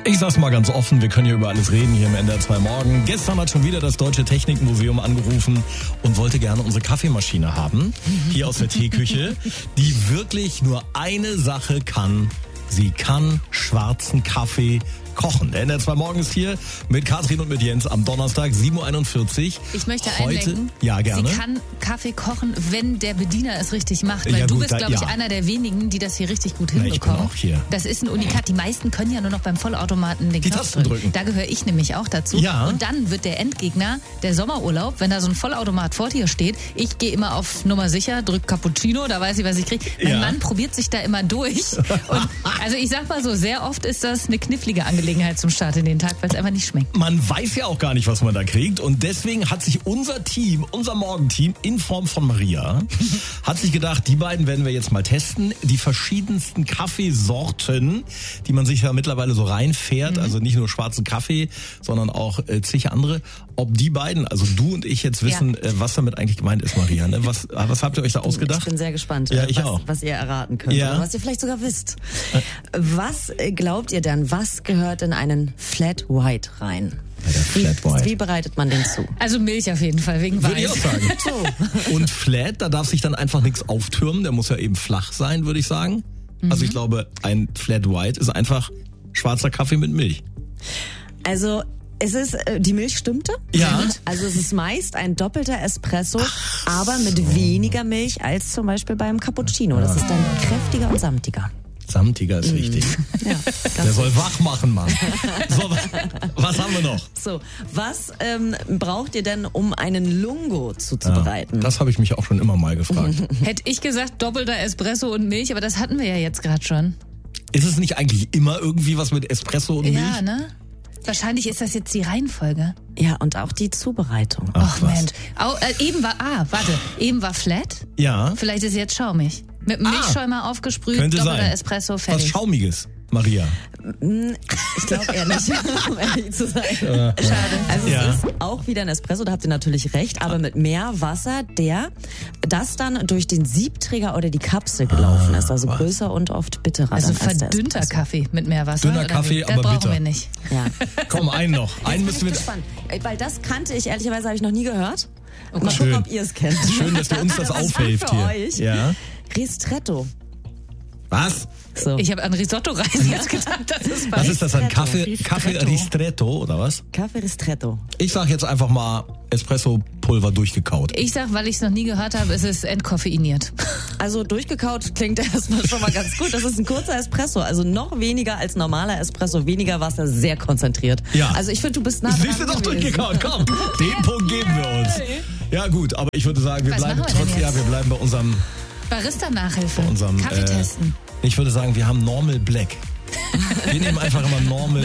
Ich sag's mal ganz offen, wir können ja über alles reden hier im NDR 2 Morgen. Gestern hat schon wieder das Deutsche Technikmuseum angerufen und wollte gerne unsere Kaffeemaschine haben, hier aus der Teeküche, die wirklich nur eine Sache kann. Sie kann schwarzen Kaffee kochen. Der NDR 2 Morgen ist hier mit Katrin und mit Jens am Donnerstag, 7.41 Uhr. Ich möchte heute, einlenken, ja, gerne. sie kann Kaffee kochen, wenn der Bediener es richtig macht. Weil Ja, du gut, bist, glaube ich, ja. einer der wenigen, die das hier richtig gut Na, hinbekommen. ich bin auch hier. Das ist ein Unikat. Die meisten können ja nur noch beim Vollautomaten den Die Knopf Tasten drücken. Da gehöre ich nämlich auch dazu. Ja. Und dann wird der Endgegner, der Sommerurlaub, wenn da so ein Vollautomat vor dir steht, ich gehe immer auf Nummer sicher, drück Cappuccino, da weiß ich, was ich kriege. Mein Ja. Mann probiert sich da immer durch. Und also ich sag mal so, sehr oft ist das eine knifflige Angelegenheit zum Start in den Tag, weil es einfach nicht schmeckt. Man weiß ja auch gar nicht, was man da kriegt. Und deswegen hat sich unser Team, unser Morgenteam in Form von Maria, hat sich gedacht, die beiden werden wir jetzt mal testen. Die verschiedensten Kaffeesorten, die man sich ja mittlerweile so reinfährt. Also nicht nur schwarzen Kaffee, sondern auch zig andere. Ob die beiden, also du und ich jetzt wissen, was damit eigentlich gemeint ist, Maria. Ne? Was habt ihr euch da ausgedacht? Ich bin sehr gespannt, Ja, ich auch. was ihr erraten könnt. Ja. Oder was ihr vielleicht sogar wisst. Was glaubt ihr dann, was gehört in einen Flat White rein? Bei der Flat White. Wie bereitet man den zu? Also Milch auf jeden Fall, wegen Würde ich auch Weiß. sagen. So. Und Flat, da darf sich dann einfach nichts auftürmen. Der muss ja eben flach sein, würde ich sagen. Also ich glaube, ein Flat White ist einfach schwarzer Kaffee mit Milch. Also es ist, die Milch stimmte. Ja. Also es ist meist ein doppelter Espresso, aber mit weniger Milch als zum Beispiel beim Cappuccino. Das ist dann kräftiger und samtiger. Samtiger ist wichtig. Ja, Der soll wach machen, Mann. So, was haben wir noch? So, was braucht ihr denn, um einen Lungo zuzubereiten? Das habe ich mich auch schon immer mal gefragt. Hätte ich gesagt, doppelter Espresso und Milch, aber das hatten wir ja jetzt gerade schon. Ist es nicht eigentlich immer irgendwie was mit Espresso und Milch? Ja, ne? Wahrscheinlich ist das jetzt die Reihenfolge. Ja, und auch die Zubereitung. Ach, Ach was. Mensch. Eben war flat. Ja, Vielleicht ist es jetzt schaumig. Mit Milchschäumer aufgesprüht, könnte doppelter sein. Espresso, Was fertig. Schaumiges, Maria. Ich glaube eher nicht, um ehrlich zu sein. Schade. Also Ja. es ist auch wieder ein Espresso, da habt ihr natürlich recht, aber mit mehr Wasser, das dann durch den Siebträger oder die Kapsel gelaufen ist. Also größer und oft bitterer. Also dann als der verdünnter Espresso. Kaffee mit mehr Wasser. Dünner oder Kaffee, wie? Das aber brauchen bitter. wir nicht. Ja. Komm, einen noch. Einen müssen wir. Gespannt, weil das kannte ich ehrlicherweise, habe ich noch nie gehört. Mal Schön. gucken, ob ihr es kennt. Schön, dass du uns das Was aufhilft für hier. euch? Ja. Ristretto. Was? So. Ich habe an Risotto-Reisen jetzt gedacht, das ist Was ist das dann? Ristretto. Kaffee Ristretto oder was? Kaffee Ristretto. Ich sag jetzt einfach mal Espresso-Pulver durchgekaut. Ich sag, weil ich es noch nie gehört habe, ist es entkoffeiniert. Also durchgekaut klingt erstmal schon mal ganz gut. Das ist ein kurzer Espresso, also noch weniger als normaler Espresso, weniger Wasser, sehr konzentriert. Ja. Also ich finde, du bist nah dran. Siehst du doch gewesen. durchgekaut, komm. Den Punkt geben wir uns. Ja gut, aber ich würde sagen, wir Was bleiben machen wir denn trotzdem, jetzt? wir bleiben bei unserem Barista-Nachhilfe. Kaffee Kaffee testen. Ich würde sagen, wir haben Normal Black. Wir nehmen einfach immer Normal